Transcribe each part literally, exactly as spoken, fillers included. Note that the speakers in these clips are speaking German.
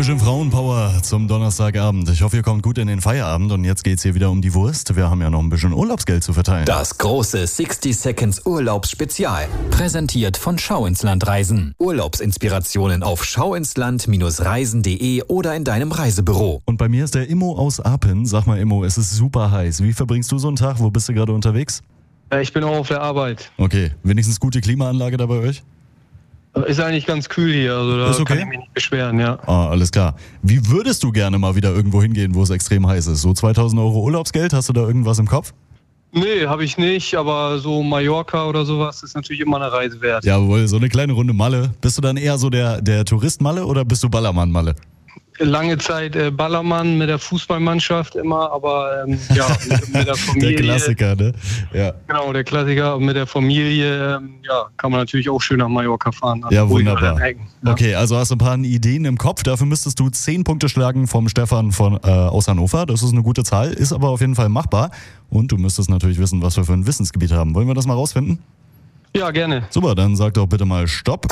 bisschen Frauenpower zum Donnerstagabend. Ich hoffe, ihr kommt gut in den Feierabend und jetzt geht's hier wieder um die Wurst. Wir haben ja noch ein bisschen Urlaubsgeld zu verteilen. Das große sixty Seconds Urlaubsspezial. Präsentiert von Schau ins Land Reisen. Urlaubsinspirationen auf schauinsland Reisen punkt de oder in deinem Reisebüro. Und bei mir ist der Immo aus Apen. Sag mal Immo, es ist super heiß. Wie verbringst du so einen Tag? Wo bist du gerade unterwegs? Ja, ich bin auch auf der Arbeit. Okay, wenigstens gute Klimaanlage da bei euch? Ist eigentlich ganz kühl hier, also da Ist okay? kann ich mich nicht beschweren, ja. Ah, alles klar. Wie würdest du gerne mal wieder irgendwo hingehen, wo es extrem heiß ist? So zweitausend Euro Urlaubsgeld, hast du da irgendwas im Kopf? Nee, habe ich nicht, aber so Mallorca oder sowas ist natürlich immer eine Reise wert. Jawohl, so eine kleine Runde Malle. Bist du dann eher so der, der Tourist Malle oder bist du Ballermann Malle? Lange Zeit äh, Ballermann mit der Fußballmannschaft immer, aber ähm, ja, mit, mit der Familie. Der Klassiker, ne? Ja. Genau, der Klassiker. Und mit der Familie, ähm, ja, kann man natürlich auch schön nach Mallorca fahren. Ja, wunderbar. Ecken, ja. Okay, also hast du ein paar Ideen im Kopf. Dafür müsstest du zehn Punkte schlagen vom Stefan von, äh, aus Hannover. Das ist eine gute Zahl, ist aber auf jeden Fall machbar. Und du müsstest natürlich wissen, was wir für ein Wissensgebiet haben. Wollen wir das mal rausfinden? Ja, gerne. Super, dann sag doch bitte mal Stopp.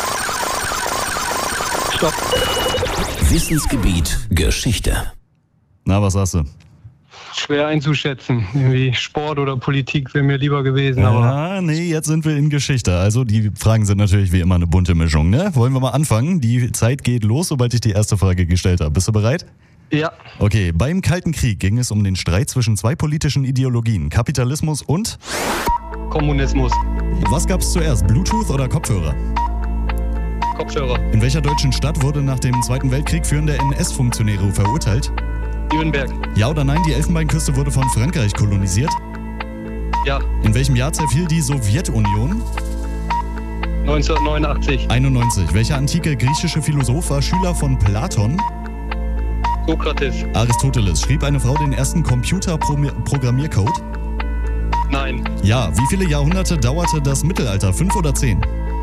Stopp. Wissensgebiet Geschichte. Na, was sagst du? Schwer einzuschätzen. Irgendwie Sport oder Politik wäre mir lieber gewesen, aber Ja, nee, jetzt sind wir in Geschichte. Also die Fragen sind natürlich wie immer eine bunte Mischung, ne? Wollen wir mal anfangen? Die Zeit geht los, sobald ich die erste Frage gestellt habe. Bist du bereit? ja, Okay, beim Kalten Krieg ging es um den Streit zwischen zwei politischen Ideologien, Kapitalismus und... Kommunismus, Was gab's zuerst, Bluetooth oder Kopfhörer? Kopfhörer, In welcher deutschen Stadt wurde nach dem Zweiten Weltkrieg führende N S-Funktionäre verurteilt? Nürnberg, Ja oder nein, die Elfenbeinküste wurde von Frankreich kolonisiert? ja, In welchem Jahr zerfiel die Sowjetunion? neunzehnhundertneunundachtzig, einundneunzig. Welcher antike griechische Philosoph war Schüler von Platon? Sokrates, Aristoteles. Schrieb eine Frau den ersten Computerprogrammiercode? nein, Ja. Wie viele Jahrhunderte dauerte das Mittelalter? Fünf oder zehn?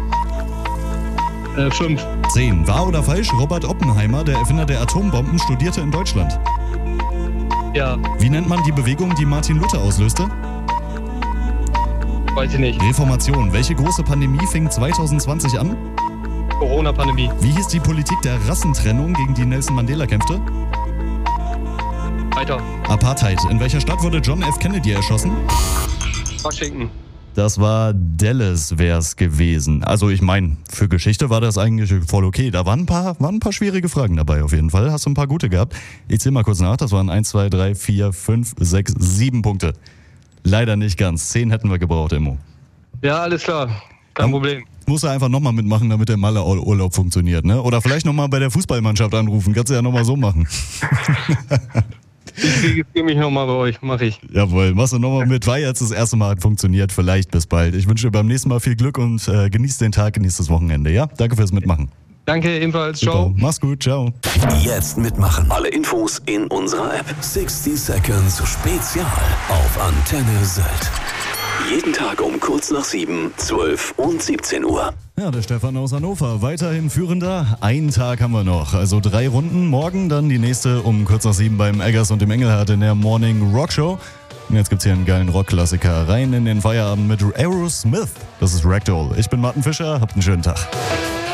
äh, fünf, Zehn. Wahr oder falsch? Robert Oppenheimer, der Erfinder der Atombomben, studierte in Deutschland. ja, Wie nennt man die Bewegung, die Martin Luther auslöste? weiß ich nicht, Reformation. Welche große Pandemie fing zwanzig zwanzig an? Corona-Pandemie, Wie hieß die Politik der Rassentrennung, gegen die Nelson Mandela kämpfte? weiter, Apartheid. In welcher Stadt wurde John F. Kennedy erschossen? Washington, Das war Dallas wär's gewesen. Also ich meine, für Geschichte war das eigentlich voll okay. Da waren ein paar, waren ein paar schwierige Fragen dabei auf jeden Fall. Hast du ein paar gute gehabt. Ich zähl mal kurz nach. Das waren eins, zwei, drei, vier, fünf, sechs, sieben Punkte. Leider nicht ganz. Zehn hätten wir gebraucht, Immo. ja, alles klar, kein Ja. Problem. Musst du einfach nochmal mitmachen, damit der Malle-Urlaub funktioniert, ne? Oder vielleicht nochmal bei der Fußballmannschaft anrufen. Kannst du ja nochmal so machen. Ich registriere mich nochmal bei euch, mache ich. Jawohl, machst du nochmal mit, weil jetzt das erste Mal hat funktioniert. Vielleicht bis bald. Ich wünsche dir beim nächsten Mal viel Glück und äh, genieß den Tag, genieß das Wochenende, ja? Danke fürs Mitmachen. Danke, ebenfalls, ciao. Super. Mach's gut, ciao. Jetzt mitmachen. Alle Infos in unserer App. sixty Seconds Spezial auf Antenne Sylt. Jeden Tag um kurz nach sieben, zwölf und siebzehn Uhr. Ja, der Stefan aus Hannover, weiterhin Führender. Einen Tag haben wir noch, also drei Runden. Morgen dann die nächste um kurz nach sieben beim Eggers und dem Engelhardt in der Morning Rock Show. Und jetzt gibt's hier einen geilen Rockklassiker. Rein in den Feierabend mit Aerosmith. Das ist Ragdoll. Ich bin Martin Fischer, habt einen schönen Tag.